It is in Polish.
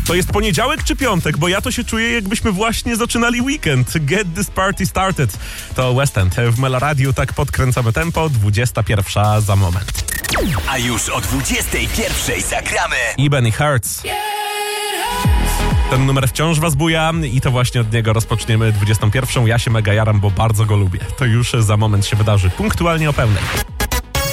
To jest poniedziałek czy piątek? Bo ja to się czuję, jakbyśmy właśnie zaczynali weekend. Get this party started. To West End. W Meloradiu tak podkręcamy tempo. 21 za moment. A już o 21 zagramy I Benny Hurts. Ten numer wciąż was buja i to właśnie od niego rozpoczniemy 21. Ja się mega jaram, bo bardzo go lubię. To już za moment się wydarzy punktualnie o pełnej.